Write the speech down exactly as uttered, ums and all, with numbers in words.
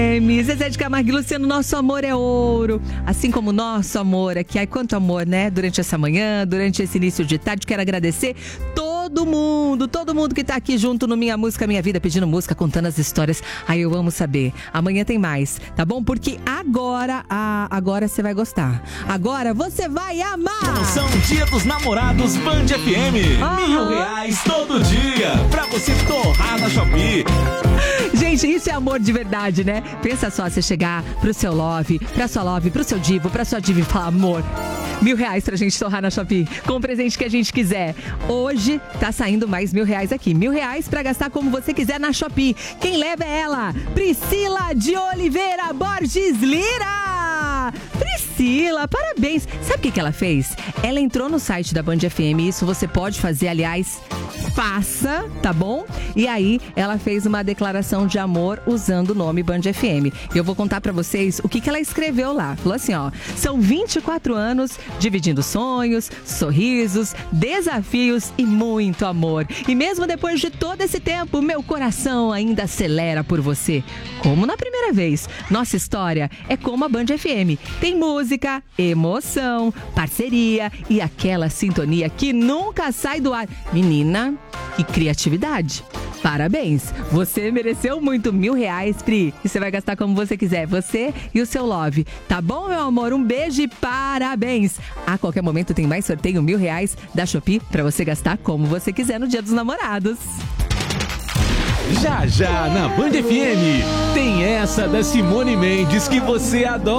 Zezé de Camargo e Luciano, nosso amor é ouro. Assim como o nosso amor aqui. Ai, quanto amor, né? Durante essa manhã, durante esse início de tarde. Quero agradecer todo mundo, todo mundo que tá aqui junto no Minha Música Minha Vida, pedindo música, contando as histórias. Ai, eu amo saber. Amanhã tem mais, tá bom? Porque agora, ah, agora você vai gostar. Agora você vai amar. São Dia dos Namorados Band F M. Aham. Mil reais todo dia pra você torrar na Shopee. Gente, isso é amor de verdade, né? Pensa só, você chegar pro seu love, pra sua love, pro seu divo, pra sua diva e falar, amor, mil reais pra gente torrar na Shopee, com o presente que a gente quiser. Hoje tá saindo mais mil reais aqui. Mil reais pra gastar como você quiser na Shopee. Quem leva é ela, Priscila de Oliveira Borges Lira. Priscila, parabéns. Sabe o que que ela fez? Ela entrou no site da Band F M, isso você pode fazer, aliás, faça, tá bom? E aí, ela fez uma declaração de amor usando o nome Band F M. Eu vou contar pra vocês o que que ela escreveu lá. Falou assim, ó, são vinte e quatro anos dividindo sonhos, sorrisos, desafios e muito amor. E mesmo depois de todo esse tempo, meu coração ainda acelera por você. Como na primeira vez. Nossa história é como a Band F M. Tem música, emoção, parceria e aquela sintonia que nunca sai do ar. Menina, que criatividade. Parabéns, você mereceu muito, mil reais, Pri. E você vai gastar como você quiser, você e o seu love. Tá bom, meu amor? Um beijo e parabéns. A qualquer momento tem mais sorteio, mil reais da Shopee pra você gastar como você quiser no Dia dos Namorados. Já, já, na Band F M, tem essa da Simone Mendes que você adora.